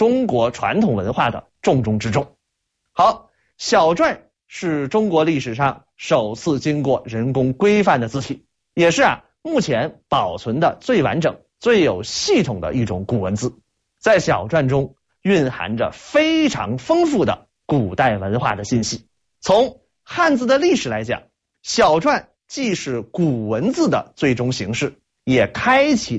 中国传统文化的重中之重。好，小篆是中国历史上首次经过人工规范的字体，也是目前保存的最完整、最有系统的一种古文字。在小篆中蕴含着非常丰富的古代文化的信息。从汉字的历史来讲，小篆既是古文字的最终形式，也开启